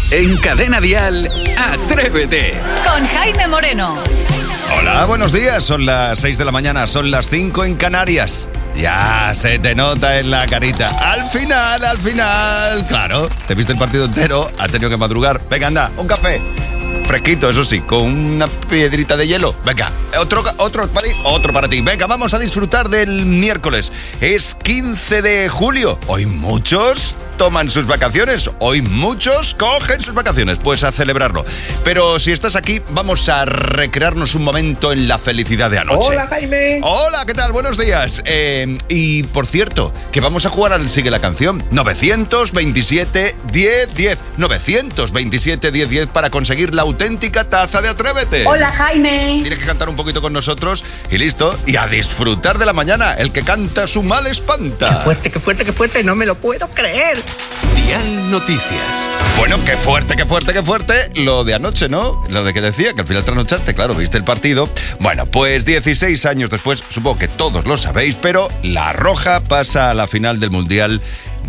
En Cadena Dial, Atrévete. Con Jaime Moreno. Hola, buenos días. Son las 6 de la mañana, son las 5 en Canarias. Ya se te nota en la carita. Al final, claro. Te viste el partido entero, has tenido que madrugar. Venga, anda, un café. Fresquito, eso sí, con una piedrita de hielo. Venga, otro para ti. Venga, vamos a disfrutar del miércoles. Es 15 de julio. Hoy muchos toman sus vacaciones. Hoy muchos cogen sus vacaciones. Pues a celebrarlo. Pero si estás aquí, vamos a recrearnos un momento en la felicidad de anoche. Hola, Jaime. Hola, ¿qué tal? Buenos días. Y por cierto, que vamos a jugar al Sigue la Canción. 927 10 10. 927 10 10 para conseguir la auténtica taza de Atrévete. Hola, Jaime. Tienes que cantar un poquito con nosotros y listo. Y a disfrutar de la mañana. El que canta su mal espanta. Qué fuerte, no me lo puedo creer. Dial Noticias. Bueno, qué fuerte. Lo de anoche, ¿no? Lo de que decía, que al final trasnochaste, claro, viste el partido. Bueno, pues 16 años después, supongo que todos lo sabéis, pero la Roja pasa a la final del Mundial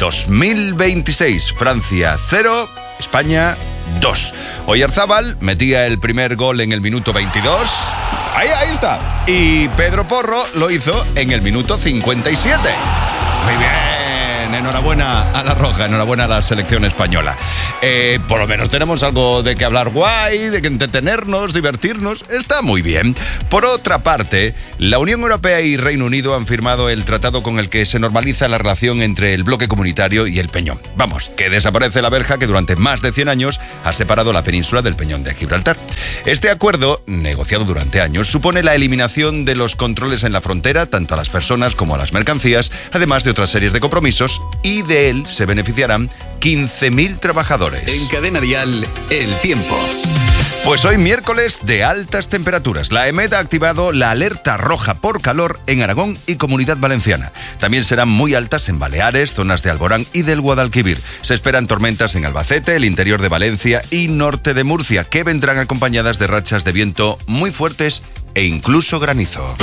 2026. Francia 0, España 2. Oyarzábal metía el primer gol en el minuto 22. Ahí está. Y Pedro Porro lo hizo en el minuto 57. Muy bien. Enhorabuena a la Roja, enhorabuena a la selección española. Por lo menos tenemos algo de que hablar guay, de que entretenernos, divertirnos. Está muy bien. Por otra parte, la Unión Europea y Reino Unido han firmado el tratado con el que se normaliza la relación entre el bloque comunitario y el Peñón. Vamos, que desaparece la verja que durante más de 100 años ha separado la península del Peñón de Gibraltar. Este acuerdo, negociado durante años, supone la eliminación de los controles en la frontera, tanto a las personas como a las mercancías, además de otras series de compromisos, y de él se beneficiarán 15.000 trabajadores. En Cadena Dial, el tiempo. Pues hoy miércoles de altas temperaturas. La EMET ha activado la alerta roja por calor en Aragón y Comunidad Valenciana. También serán muy altas en Baleares, zonas de Alborán y del Guadalquivir. Se esperan tormentas en Albacete, el interior de Valencia y norte de Murcia, que vendrán acompañadas de rachas de viento muy fuertes e incluso granizo.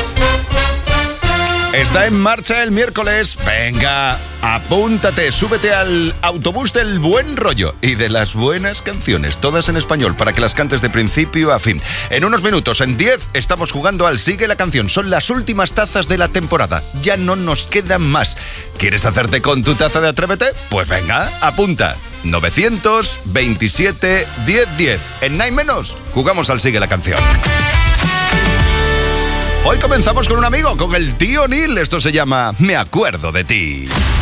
Está en marcha el miércoles. Venga, apúntate, súbete al autobús del buen rollo y de las buenas canciones, todas en español, para que las cantes de principio a fin. En unos minutos, en 10, estamos jugando al Sigue la Canción. Son las últimas tazas de la temporada. Ya no nos quedan más. ¿Quieres hacerte con tu taza de Atrévete? Pues venga, apunta. 927 10 10. En nada menos, jugamos al Sigue la Canción. Hoy comenzamos con un amigo, con el tío Neil. Esto se llama Me acuerdo de ti.